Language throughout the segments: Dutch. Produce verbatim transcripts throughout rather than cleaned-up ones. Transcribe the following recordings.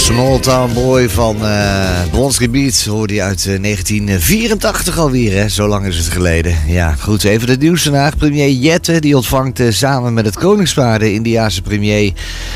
Small Town Boy van uh, Bronski Beat hoorde je uit uh, negentien vierentachtig alweer, hè? Zo lang is het geleden. Ja, goed, even het nieuws vandaag. Premier Jette die ontvangt uh, samen met het koningspaar de Indiase premier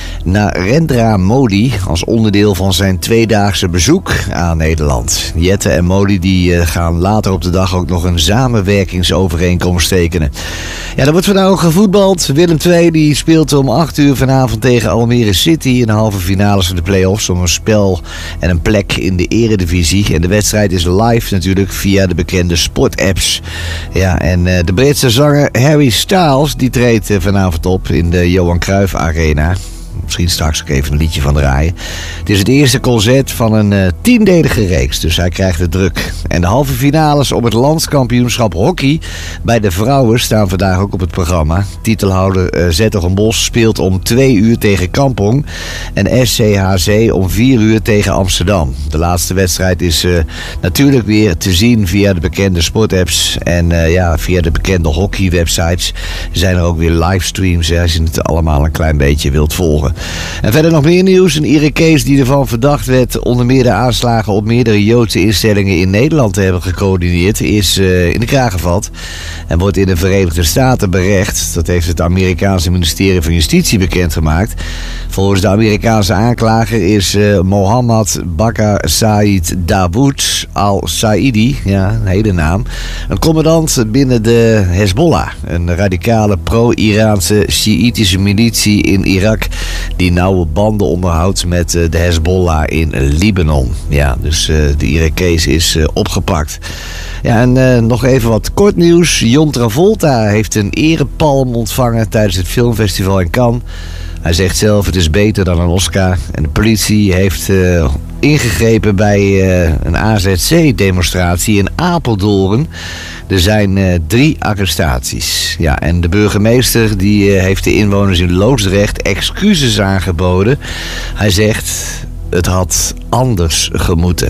Narendra Modi als onderdeel van zijn tweedaagse bezoek aan Nederland. Jette en Modi die uh, gaan later op de dag ook nog een samenwerkingsovereenkomst tekenen. Ja, er wordt vandaag ook gevoetbald. Willem twee die speelt om acht uur vanavond tegen Almere City in de halve finales van de play-offs om een spel en een plek in de eredivisie. En de wedstrijd is live natuurlijk via de bekende sportapps. Ja, en uh, de Britse zanger Harry Styles die treedt uh, vanavond op in de Johan Cruijff Arena. Misschien straks ook even een liedje van draaien. Het is het eerste concert van een uh, tiendelige reeks, dus hij krijgt het druk. En de halve finales op het landskampioenschap hockey bij de vrouwen staan vandaag ook op het programma. Titelhouder uh, Zettergenbos speelt om twee uur tegen Kampong en S C H C om vier uur tegen Amsterdam. De laatste wedstrijd is uh, natuurlijk weer te zien via de bekende sportapps en uh, ja, via de bekende hockeywebsites zijn er ook weer livestreams hè, als je het allemaal een klein beetje wilt volgen. En verder nog meer nieuws. Een Irakees die ervan verdacht werd onder meer de aanslagen op meerdere Joodse instellingen in Nederland te hebben gecoördineerd, is uh, in de kraag gevat en wordt in de Verenigde Staten berecht. Dat heeft het Amerikaanse ministerie van Justitie bekendgemaakt. Volgens de Amerikaanse aanklager is uh, Mohammed Bakr Said Dawood al-Saidi, ja, een hele naam, een commandant binnen de Hezbollah, een radicale pro-Iraanse Sjiïtische militie in Irak die nauwe banden onderhoudt met uh, de Hezbollah in Libanon. Ja, dus uh, de Irakees is uh, opgepakt. Ja, en uh, nog even wat kort nieuws. John Travolta heeft een erepalm ontvangen tijdens het filmfestival in Cannes. Hij zegt zelf, het is beter dan een Oscar. En de politie heeft uh, ingegrepen bij uh, een A Z C-demonstratie in Apeldoorn. Er zijn uh, drie arrestaties. Ja, en de burgemeester die uh, heeft de inwoners in Loosdrecht excuses aangeboden. Hij zegt, het had anders gemoeten.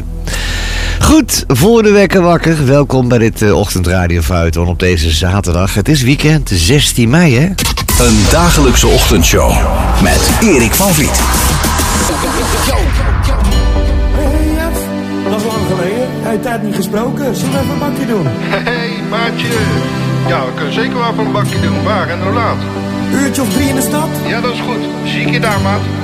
Goed, voor de wekker wakker. Welkom bij dit uh, ochtendradio Feuilleton op deze zaterdag. Het is weekend, zestien mei, hè? Een dagelijkse ochtendshow met Erik van Vliet. Hey, dat is lang geleden. Hij heeft tijd niet gesproken. Zullen we even een bakje doen? Hey, maatje. Ja, we kunnen zeker wel even een bakje doen. Waar en hoe laat? Uurtje of drie in de stad? Ja, dat is goed. Zie ik je daar, maat.